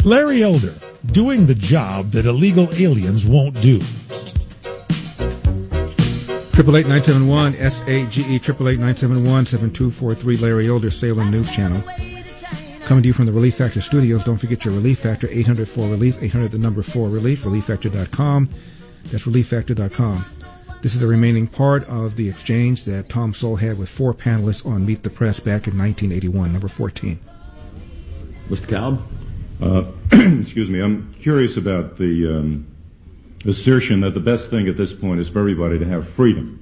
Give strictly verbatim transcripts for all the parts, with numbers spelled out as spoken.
Larry Elder, doing the job that illegal aliens won't do. Triple eight nine seven one S A G E triple eight nine seven one seven two four three. Larry Elder, Salem News Channel. Coming to you from the Relief Factor Studios. Don't forget your Relief Factor, eight hundred four relief, eight hundred the number four relief, relief factor dot com. That's relief factor dot com. This is the remaining part of the exchange that Tom Sowell had with four panelists on Meet the Press back in nineteen eighty-one, number fourteen. Mister Cobb? Uh, excuse me. I'm curious about the um, assertion that the best thing at this point is for everybody to have freedom.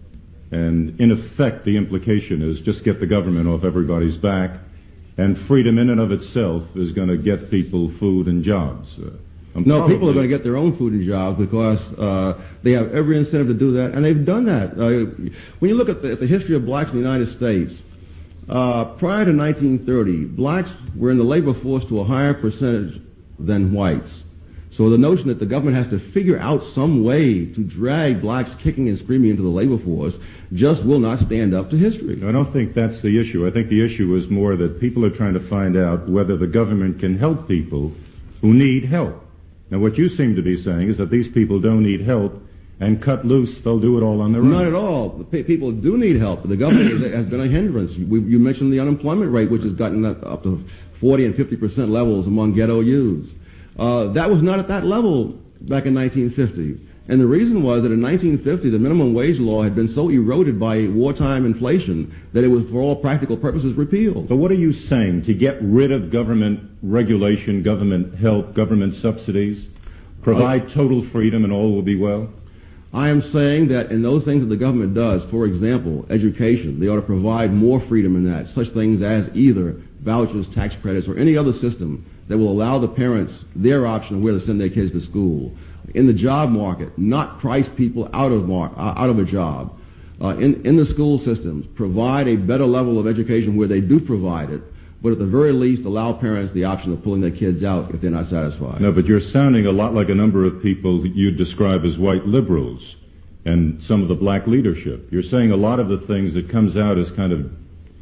And in effect, the implication is just get the government off everybody's back, and freedom in and of itself is going to get people food and jobs. Uh, no, probably, people are going to get their own food and jobs because uh, they have every incentive to do that, and they've done that. Uh, when you look at the, at the history of blacks in the United States, uh, prior to nineteen thirty, blacks were in the labor force to a higher percentage than whites. So the notion that the government has to figure out some way to drag blacks kicking and screaming into the labor force just will not stand up to history. I don't think that's the issue. I think the issue is more that people are trying to find out whether the government can help people who need help. Now, what you seem to be saying is that these people don't need help, and cut loose, they'll do it all on their own. Not at all. The people do need help. The government has been a hindrance. We, you mentioned the unemployment rate, which has gotten up to forty and fifty percent levels among ghetto youths. Uh, that was not at that level back in nineteen fifty. And the reason was that in nineteen fifty, the minimum wage law had been so eroded by wartime inflation that it was, for all practical purposes, repealed. So what are you saying? To get rid of government regulation, government help, government subsidies, provide total freedom and all will be well? I am saying that in those things that the government does, for example, education, they ought to provide more freedom in that, such things as either vouchers, tax credits, or any other system that will allow the parents their option of where to send their kids to school. In the job market, not price people out of mar- out of a job. Uh, in, in the school systems, provide a better level of education where they do provide it, but at the very least allow parents the option of pulling their kids out if they're not satisfied. No, but you're sounding a lot like a number of people that you describe as white liberals and some of the black leadership. You're saying a lot of the things that comes out as kind of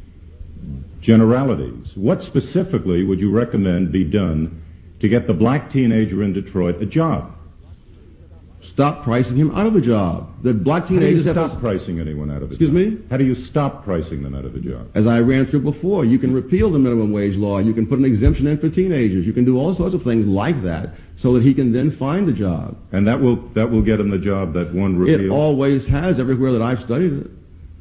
generalities. What specifically would you recommend be done to get the black teenager in Detroit a job? Stop pricing him out of a job. The black teenagers How do you have stop pricing anyone out of a Excuse job? me? How do you stop pricing them out of a job? As I ran through before, you can repeal the minimum wage law. You can put an exemption in for teenagers. You can do all sorts of things like that so that he can then find a job. And that will that will get him the job that one repealed? It always has everywhere that I've studied it.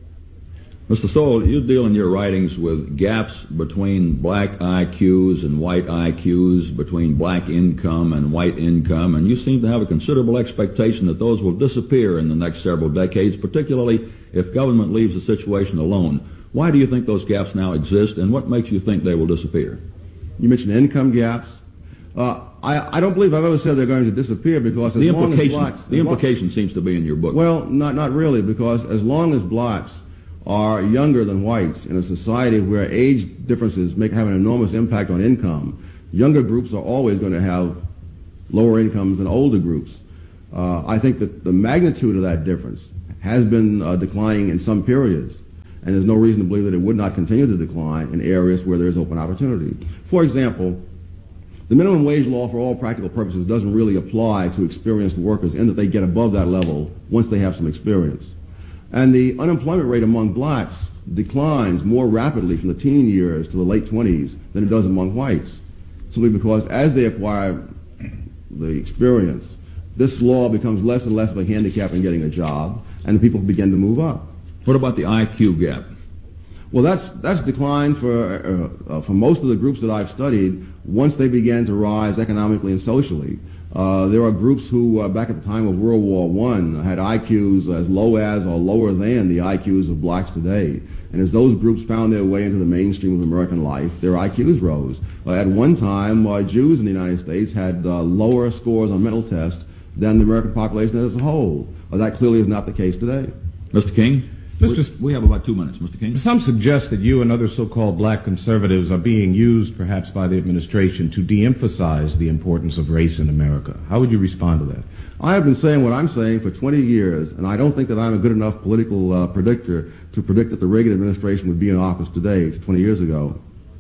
Mister Sowell, you deal in your writings with gaps between black I Qs and white I Qs, between black income and white income, and you seem to have a considerable expectation that those will disappear in the next several decades, particularly if government leaves the situation alone. Why do you think those gaps now exist, and what makes you think they will disappear? You mentioned income gaps. Uh, I, I don't believe I've ever said they're going to disappear because as the long as implication, blacks... The implication seems to be in your book. Well, not, not really, because as long as blacks are younger than whites in a society where age differences make have an enormous impact on income, younger groups are always going to have lower incomes than older groups. Uh, I think that the magnitude of that difference has been uh, declining in some periods, and there's no reason to believe that it would not continue to decline in areas where there's open opportunity. For example, the minimum wage law for all practical purposes doesn't really apply to experienced workers in that they get above that level once they have some experience. And the unemployment rate among blacks declines more rapidly from the teen years to the late twenties than it does among whites, simply because as they acquire the experience, this law becomes less and less of a handicap in getting a job, and people begin to move up. What about the I Q gap? Well, that's that's declined for uh, uh, for most of the groups that I've studied once they began to rise economically and socially. Uh, there are groups who, uh, back at the time of World War One, had I Qs as low as or lower than the I Qs of blacks today. And as those groups found their way into the mainstream of American life, their I Qs rose. Uh, at one time, uh, Jews in the United States had uh, lower scores on mental tests than the American population as a whole. Uh, that clearly is not the case today. Mister King? Mister We have about two minutes, Mister King. Some suggest that you and other so-called black conservatives are being used, perhaps by the administration, to de-emphasize the importance of race in America. How would you respond to that? I have been saying what I'm saying for twenty years, and I don't think that I'm a good enough political uh, predictor to predict that the Reagan administration would be in office today, twenty years ago.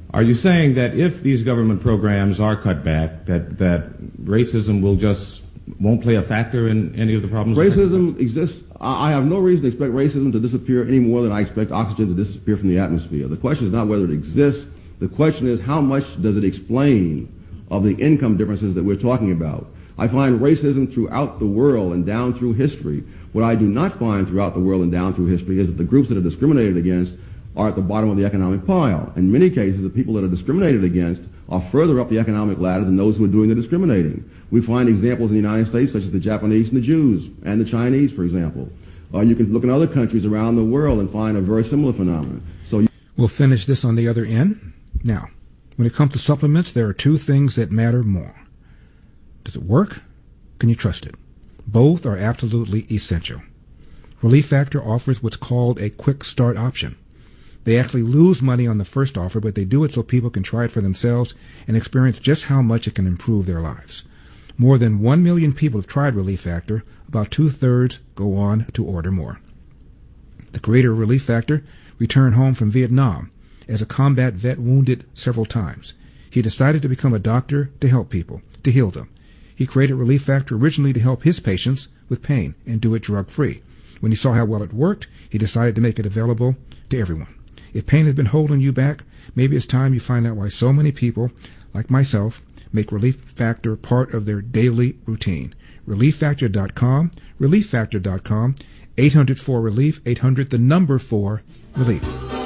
Are you saying that if these government programs are cut back, that, that racism will just won't play a factor in any of the problems? Racism exists. I have no reason to expect racism to disappear any more than I expect oxygen to disappear from the atmosphere. The question is not whether it exists. The question is how much does it explain of the income differences that we're talking about. I find racism throughout the world and down through history. What I do not find throughout the world and down through history is that the groups that are discriminated against are at the bottom of the economic pile. In many cases, the people that are discriminated against are further up the economic ladder than those who are doing the discriminating. We find examples in the United States, such as the Japanese and the Jews, and the Chinese, for example. Uh, you can look in other countries around the world and find a very similar phenomenon. So you we'll finish this on the other end. Now, when it comes to supplements, there are two things that matter more. Does it work? Can you trust it? Both are absolutely essential. Relief Factor offers what's called a quick start option. They actually lose money on the first offer, but they do it so people can try it for themselves and experience just how much it can improve their lives. More than one million people have tried Relief Factor. About two-thirds go on to order more. The creator of Relief Factor returned home from Vietnam as a combat vet wounded several times. He decided to become a doctor to help people, to heal them. He created Relief Factor originally to help his patients with pain and do it drug-free. When he saw how well it worked, he decided to make it available to everyone. If pain has been holding you back, maybe it's time you find out why so many people, like myself, make Relief Factor part of their daily routine. relief factor dot com, relief factor dot com, eight hundred four relief, eight hundred the number four relief.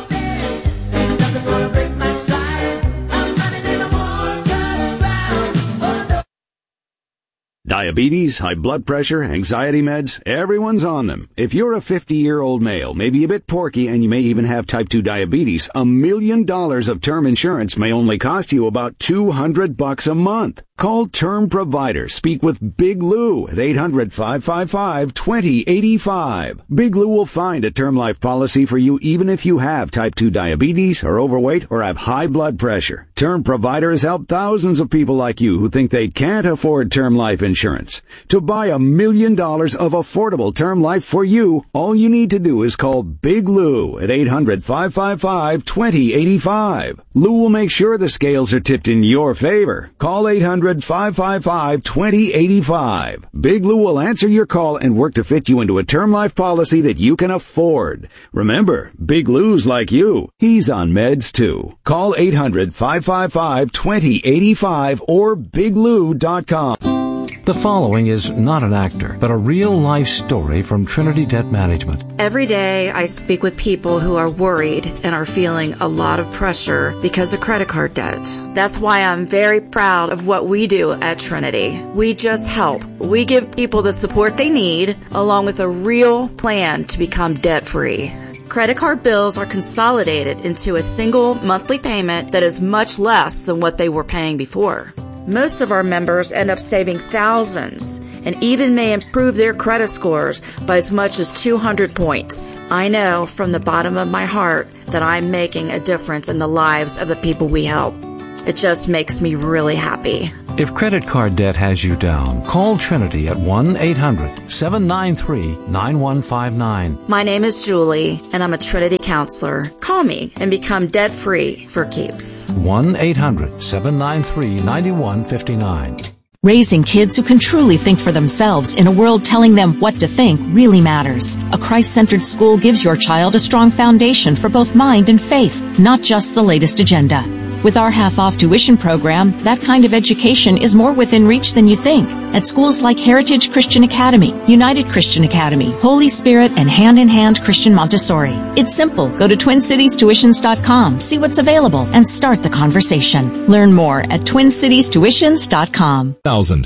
Diabetes, high blood pressure, anxiety meds, everyone's on them. If you're a fifty-year-old male, maybe a bit porky, and you may even have type two diabetes, a million dollars of term insurance may only cost you about two hundred bucks a month. Call Term Provider. Speak with Big Lou at eight hundred, five five five, two zero eight five. Big Lou will find a term life policy for you even if you have type two diabetes, are overweight, or have high blood pressure. Term Provider has helped thousands of people like you who think they can't afford term life insurance. To buy a million dollars of affordable term life for you, all you need to do is call Big Lou at eight hundred, five five five, two zero eight five. Lou will make sure the scales are tipped in your favor. Call eight hundred, five five five, two zero eight five. Big Lou will answer your call and work to fit you into a term life policy that you can afford. Remember, Big Lou's like you. He's on meds too. Call eight hundred, five five five, two zero eight five or big lou dot com. The following is not an actor, but a real-life story from Trinity Debt Management. Every day I speak with people who are worried and are feeling a lot of pressure because of credit card debt. That's why I'm very proud of what we do at Trinity. We just help. We give people the support they need, along with a real plan to become debt-free. Credit card bills are consolidated into a single monthly payment that is much less than what they were paying before. Most of our members end up saving thousands and even may improve their credit scores by as much as two hundred points. I know from the bottom of my heart that I'm making a difference in the lives of the people we help. It just makes me really happy. If credit card debt has you down, call Trinity at one eight hundred, seven nine three, nine one five nine. My name is Julie, and I'm a Trinity counselor. Call me and become debt-free for keeps. one eight hundred, seven nine three, nine one five nine. Raising kids who can truly think for themselves in a world telling them what to think really matters. A Christ-centered school gives your child a strong foundation for both mind and faith, not just the latest agenda. With our half-off tuition program, that kind of education is more within reach than you think. At schools like Heritage Christian Academy, United Christian Academy, Holy Spirit, and Hand in Hand Christian Montessori. It's simple. Go to twin cities tuitions dot com, see what's available, and start the conversation. Learn more at twin cities tuitions dot com. Thousand.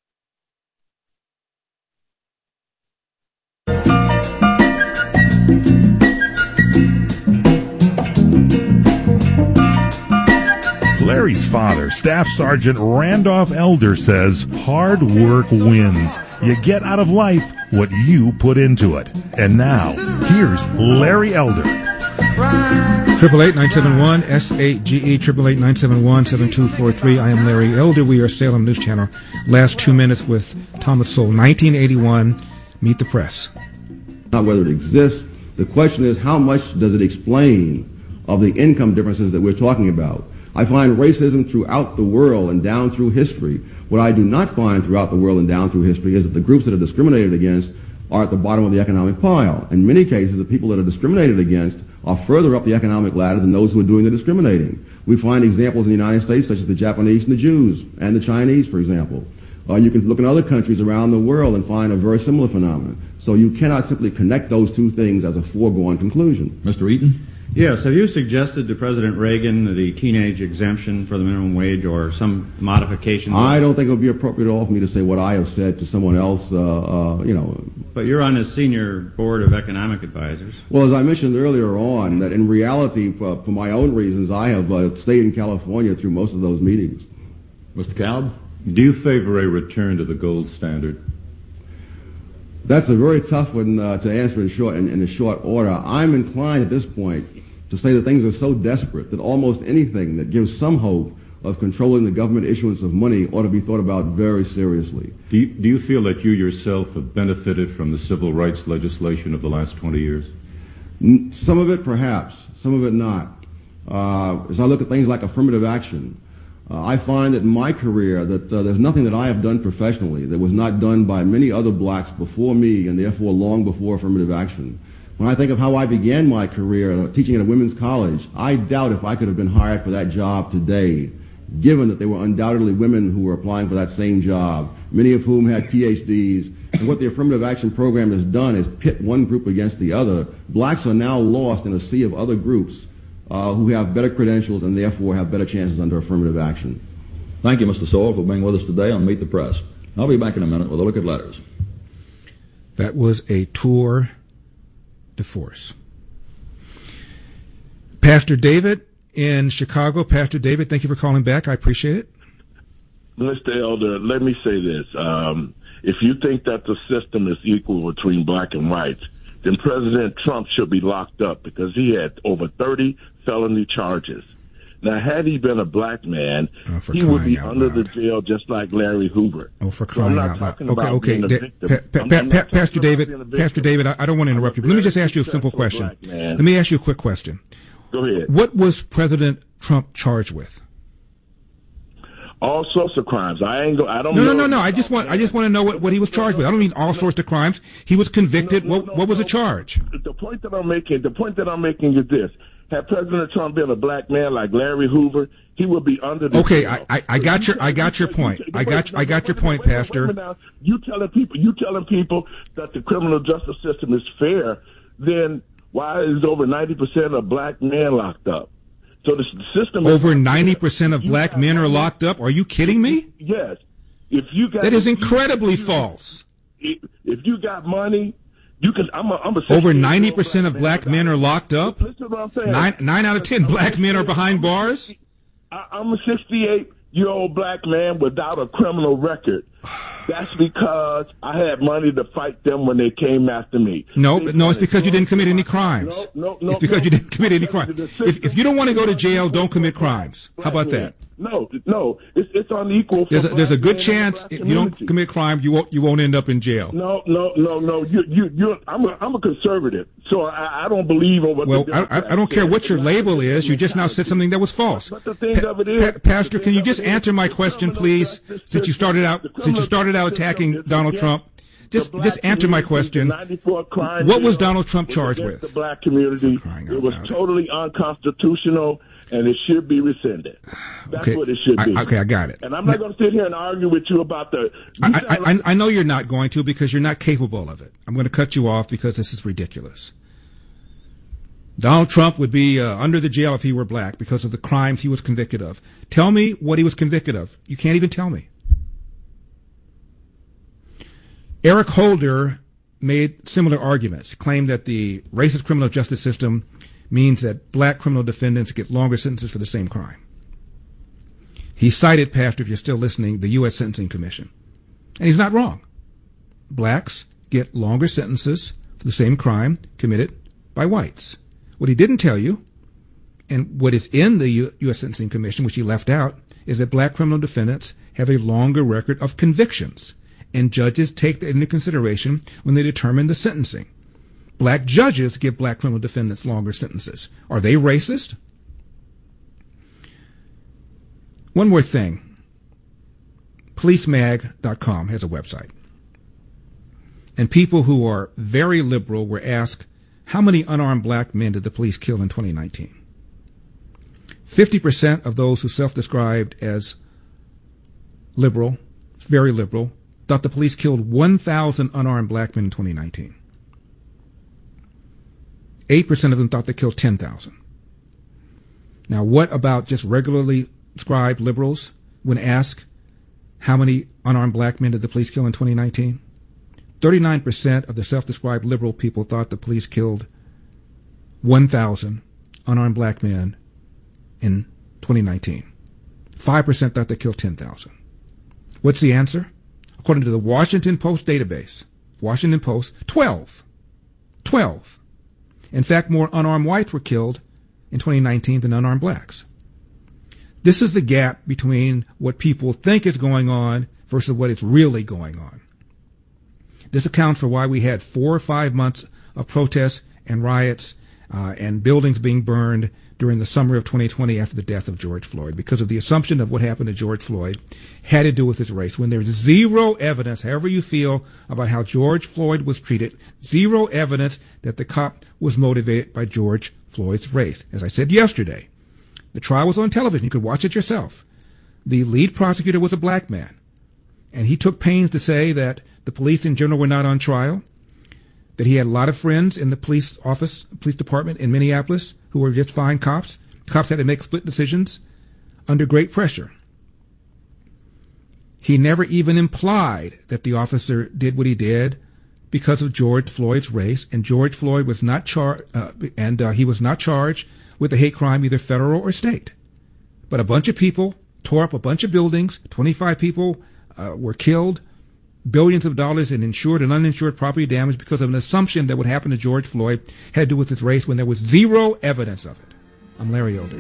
Larry's father, Staff Sergeant Randolph Elder, says hard work wins. You get out of life what you put into it. And now, here's Larry Elder. Triple eight nine seven one S A G E triple eight nine seven one seven two four three. I am Larry Elder. We are Salem News Channel. Last two minutes with Thomas Sowell. nineteen eighty-one. Meet the Press. Not whether it exists. The question is how much does it explain of the income differences that we're talking about. I find racism throughout the world and down through history. What I do not find throughout the world and down through history is that the groups that are discriminated against are at the bottom of the economic pile. In many cases, the people that are discriminated against are further up the economic ladder than those who are doing the discriminating. We find examples in the United States, such as the Japanese and the Jews, and the Chinese, for example. Uh, you can look in other countries around the world and find a very similar phenomenon. So you cannot simply connect those two things as a foregone conclusion. Mister Eaton? Yes. Have you suggested to President Reagan the teenage exemption for the minimum wage or some modification? I don't think it would be appropriate at all for me to say what I have said to someone else, uh, uh, you know. But you're on the senior board of economic advisors. Well, as I mentioned earlier on, that in reality, for, for my own reasons, I have uh, stayed in California through most of those meetings. Mister Kalb? Do you favor a return to the gold standard? That's a very tough one uh, to answer in short in, in a short order. I'm inclined at this point to say that things are so desperate that almost anything that gives some hope of controlling the government issuance of money ought to be thought about very seriously. Do you, do you feel that you yourself have benefited from the civil rights legislation of the last twenty years? N- some of it, perhaps. Some of it not. Uh, as I look at things like affirmative action, Uh, I find that in my career that uh, there's nothing that I have done professionally that was not done by many other blacks before me and therefore long before affirmative action. When I think of how I began my career uh, teaching at a women's college, I doubt if I could have been hired for that job today, given that there were undoubtedly women who were applying for that same job, many of whom had P H Ds. And what the affirmative action program has done is pit one group against the other. Blacks are now lost in a sea of other groups Uh, who have better credentials and therefore have better chances under affirmative action. Thank you, Mister Sowell, for being with us today on Meet the Press. I'll be back in a minute with a look at letters. That was a tour de force. Pastor David in Chicago. Pastor David, thank you for calling back. I appreciate it. Mister Elder, let me say this. Um, if you think that the system is equal between black and whites, then President Trump should be locked up because he had over thirty felony charges. Now, had he been a black man, oh, he would be under loud. the jail just like Larry Hoover. Oh, for crying so out loud. Okay, okay. Da- pa- pa- pa- pa- Pastor David, Pastor David, I, I don't want to interrupt you, but let me just ask you a simple question. Let me ask you a quick question. Go ahead. What was President Trump charged with? All sorts of crimes. I ain't go. I don't. No, know. no, no, no. I just want. I just want to know what, what he was charged with. I don't mean all sorts of crimes. He was convicted. No, no, what no, what was no. the charge? The point that I'm making. The point that I'm making is this: had President Trump been a black man like Larry Hoover, he would be under the. Okay, I, I, I got your I got your point. I got I got your point, Pastor. You telling people you telling people that the criminal justice system is fair, then why is over ninety percent of black men locked up? So the system over ninety percent of black men are locked up. Are you kidding me? Yes. If you got that is incredibly false. If you got money, you can. I'm a. I'm a over ninety percent of black men are locked up. Listen to what I'm saying. Nine nine out of ten black men are behind bars. I, I'm a sixty-eight year old black man without a criminal record. That's because I had money to fight them when they came after me. No, no, it's because you didn't commit any crimes. No, no, no. It's because no. you didn't commit any crimes. If, if you don't want to go to jail, don't commit crimes. How about that? No, no, it's it's unequal. There's a, there's a good chance if you don't commit crime, you won't you won't end up in jail. No, no, no, no. You you you. I'm a I'm a conservative, so I, I don't believe in what. Well, I, I don't care what your label is. You just now said something that was false. But the thing pa- of it is, pa- Pastor, can you just answer my question, please? Since you started out since you started out attacking Donald Trump. Just just answer my question. What was Donald Trump charged with? The black community. It was totally unconstitutional, and it should be rescinded. That's okay. what it should be. I, okay, I got it. And I'm not going to sit here and argue with you about the. You I, I, I, I know you're not going to because you're not capable of it. I'm going to cut you off because this is ridiculous. Donald Trump would be uh, under the jail if he were black because of the crimes he was convicted of. Tell me what he was convicted of. You can't even tell me. Eric Holder made similar arguments, claimed that the racist criminal justice system means that black criminal defendants get longer sentences for the same crime. He cited, Pastor, if you're still listening, the U S Sentencing Commission. And he's not wrong. Blacks get longer sentences for the same crime committed by whites. What he didn't tell you, and what is in the U S Sentencing Commission, which he left out, is that black criminal defendants have a longer record of convictions. And judges take that into consideration when they determine the sentencing. Black judges give black criminal defendants longer sentences. Are they racist? One more thing. police mag dot com has a website. And people who are very liberal were asked, how many unarmed black men did the police kill in twenty nineteen? fifty percent of those who self-described as liberal, very liberal, thought the police killed one thousand unarmed black men in twenty nineteen. eight percent of them thought they killed ten thousand. Now, what about just regularly described liberals when asked how many unarmed black men did the police kill in twenty nineteen? thirty-nine percent of the self-described liberal people thought the police killed one thousand unarmed black men in twenty nineteen. five percent thought they killed ten thousand. What's the answer? According to the Washington Post database, Washington Post, twelve. twelve. In fact, more unarmed whites were killed in twenty nineteen than unarmed blacks. This is the gap between what people think is going on versus what is really going on. This accounts for why we had four or five months of protests and riots uh, and buildings being burned during the summer of twenty twenty after the death of George Floyd, because of the assumption of what happened to George Floyd had to do with his race. When there's zero evidence, however you feel about how George Floyd was treated, zero evidence that the cop was motivated by George Floyd's race. As I said yesterday, the trial was on television. You could watch it yourself. The lead prosecutor was a black man, and he took pains to say that the police in general were not on trial, that he had a lot of friends in the police office, police department in Minneapolis who were just fine cops. Cops had to make split decisions under great pressure. He never even implied that the officer did what he did because of George Floyd's race, and George Floyd was not char- uh, and uh, he was not charged with a hate crime, either federal or state. But a bunch of people tore up a bunch of buildings. twenty-five people uh, were killed. Billions of dollars in insured and uninsured property damage because of an assumption that what happened to George Floyd had to do with his race when there was zero evidence of it. I'm Larry Elder.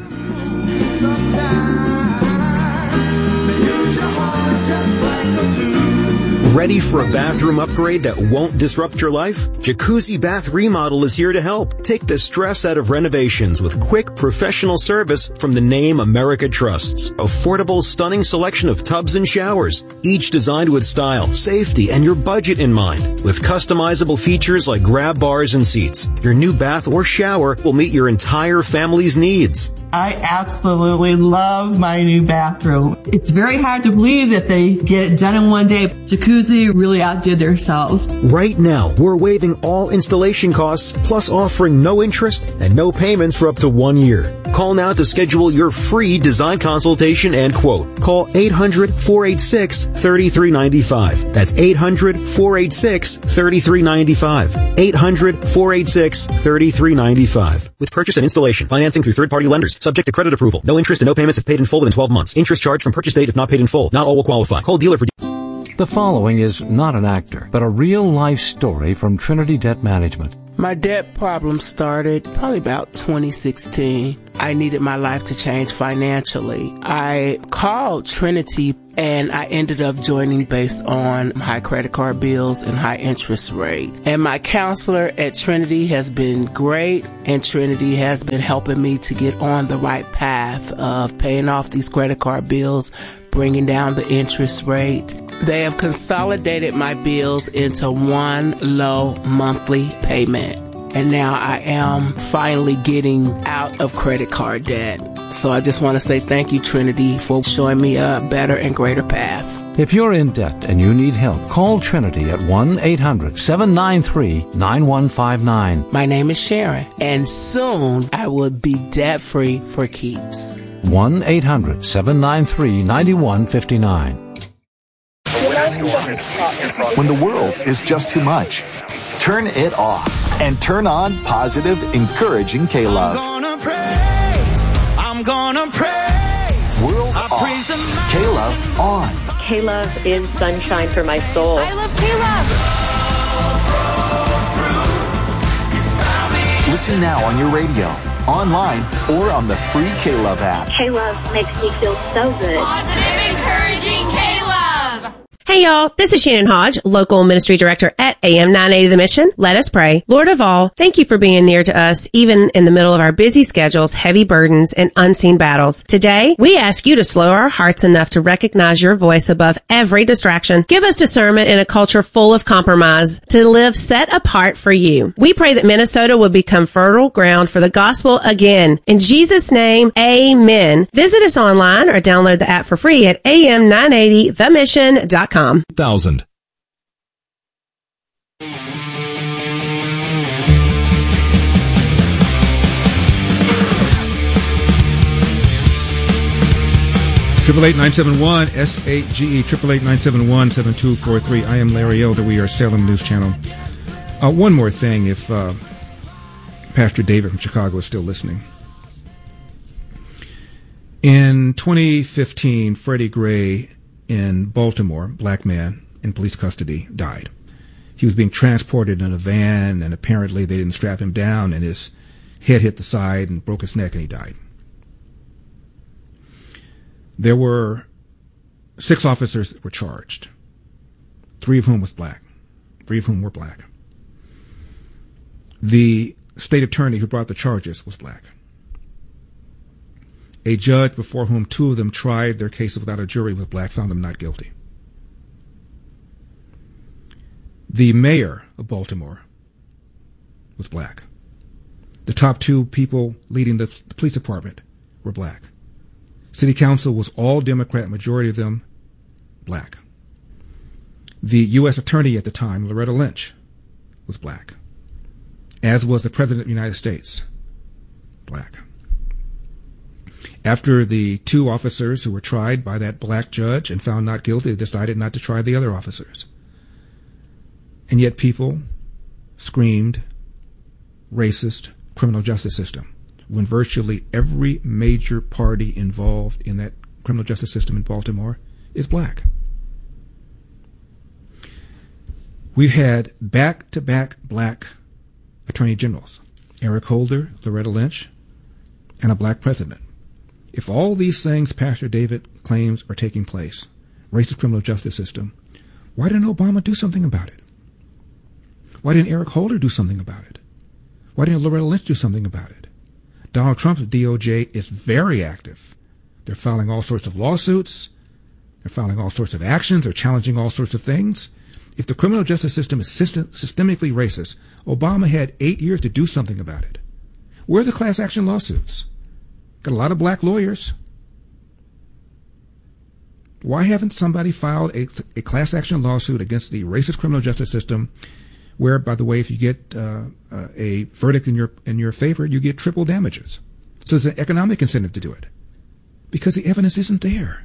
Ready for a bathroom upgrade that won't disrupt your life? Jacuzzi Bath Remodel is here to help. Take the stress out of renovations with quick, professional service from the name America trusts. Affordable, stunning selection of tubs and showers, each designed with style, safety, and your budget in mind. With customizable features like grab bars and seats, your new bath or shower will meet your entire family's needs. I absolutely love my new bathroom. It's very hard to believe that they get it done in one day. Jacuzzi really outdid themselves. Right now, we're waiving all installation costs, plus offering no interest and no payments for up to one year. Call now to schedule your free design consultation and quote. Call eight hundred, four eight six, three three nine five. That's eight hundred, four eight six, three three nine five. eight hundred, four eight six, three three nine five. With purchase and installation, financing through third-party lenders, subject to credit approval. No interest and no payments if paid in full within twelve months. Interest charged from purchase date if not paid in full. Not all will qualify. Call dealer for... The following is not an actor, but a real-life story from Trinity Debt Management. My debt problem started probably about twenty sixteen. I needed my life to change financially. I called Trinity and I ended up joining based on high credit card bills and high interest rate. And my counselor at Trinity has been great, and Trinity has been helping me to get on the right path of paying off these credit card bills, bringing down the interest rate. They have consolidated my bills into one low monthly payment. And now I am finally getting out of credit card debt. So I just want to say thank you, Trinity, for showing me a better and greater path. If you're in debt and you need help, call Trinity at one eight hundred, seven nine three, nine one five nine. My name is Sharon, and soon I will be debt-free for keeps. one eight hundred, seven nine three, nine one five nine. When the world is just too much, turn it off and turn on positive, encouraging K-Love. I'm gonna praise, I'm gonna praise. World I off, praise K-Love on. K-Love is sunshine for my soul. I love K-Love. Listen now on your radio, online, or on the free K-Love app. K-Love makes me feel so good. Positive, encouraging K-Love. Hey, Hey y'all, this is Shannon Hodge, local ministry director at A M nine eighty The Mission. Let us pray. Lord of all, thank you for being near to us, even in the middle of our busy schedules, heavy burdens, and unseen battles. Today, we ask you to slow our hearts enough to recognize your voice above every distraction. Give us discernment in a culture full of compromise to live set apart for you. We pray that Minnesota will become fertile ground for the gospel again. In Jesus' name, amen. Visit us online or download the app for free at A M nine eighty the mission dot com. Thousand. Triple eight nine seven one S eight G E triple eight nine seven one seven two four three. I am Larry Elder. We are Salem News Channel. Uh, one more thing, if uh, Pastor David from Chicago is still listening. In twenty fifteen, Freddie Gray in Baltimore, black man in police custody, died. He was being transported in a van, and apparently they didn't strap him down, and his head hit the side and broke his neck, and he died. There were six officers that were charged, three of whom was black, three of whom were black. The state attorney who brought the charges was black. A judge before whom two of them tried their cases without a jury was black, found them not guilty. The mayor of Baltimore was black. The top two people leading the police department were black. City council was all Democrat, majority of them black. The U S attorney at the time, Loretta Lynch, was black, as was the president of the United States, black. After the two officers who were tried by that black judge and found not guilty, they decided not to try the other officers. And yet people screamed, racist, criminal justice system, when virtually every major party involved in that criminal justice system in Baltimore is black. We've had back-to-back black attorney generals, Eric Holder, Loretta Lynch, and a black president. If all these things Pastor David claims are taking place, racist criminal justice system, why didn't Obama do something about it? Why didn't Eric Holder do something about it? Why didn't Loretta Lynch do something about it? Donald Trump's D O J is very active. They're filing all sorts of lawsuits. They're filing all sorts of actions. They're challenging all sorts of things. If the criminal justice system is system, systemically racist, Obama had eight years to do something about it. Where are the class action lawsuits? Got a lot of black lawyers. Why haven't somebody filed a, a class action lawsuit against the racist criminal justice system where, by the way, if you get uh, uh, a verdict in your in your favor, you get triple damages? So there's an economic incentive to do it because the evidence isn't there.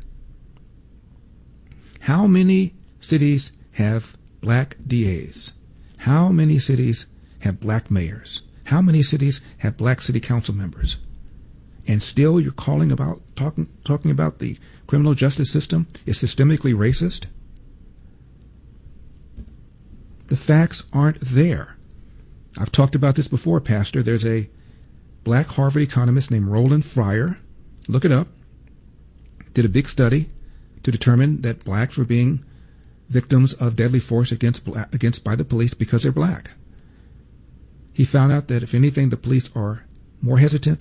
How many cities have black D As? How many cities have black mayors? How many cities have black city council members? And still you're calling about talking talking about the criminal justice system is systemically racist? The facts aren't there. I've talked about this before, Pastor. There's a black Harvard economist named Roland Fryer. Look it up. Did a big study to determine that blacks were being victims of deadly force against against by the police because they're black. He found out that if anything, the police are more hesitant